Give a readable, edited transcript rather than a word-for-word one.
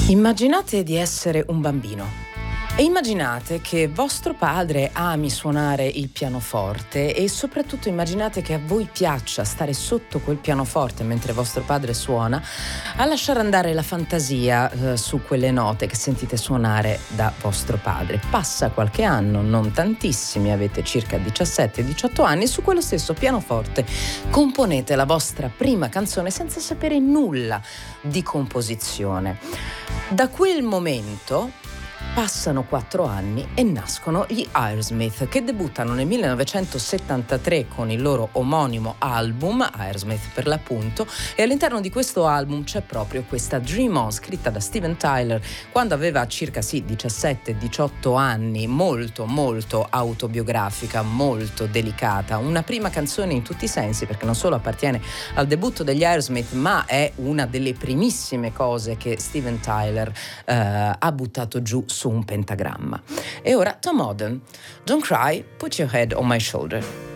Immaginate di essere un bambino e immaginate che vostro padre ami suonare il pianoforte e soprattutto immaginate che a voi piaccia stare sotto quel pianoforte mentre vostro padre suona, a lasciare andare la fantasia su quelle note che sentite suonare da vostro padre. Passa qualche anno, non tantissimi, avete circa 17-18 anni, su quello stesso pianoforte componete la vostra prima canzone senza sapere nulla di composizione. Da quel momento passano 4 anni e nascono gli Aerosmith, che debuttano nel 1973 con il loro omonimo album, Aerosmith per l'appunto, e all'interno di questo album c'è proprio questa Dream On, scritta da Steven Tyler quando aveva circa 17-18 anni, molto molto autobiografica, molto delicata, una prima canzone in tutti i sensi, perché non solo appartiene al debutto degli Aerosmith, ma è una delle primissime cose che Steven Tyler ha buttato giù su un pentagramma. E ora Tom Odell, Don't Cry, Put Your Head on My Shoulder.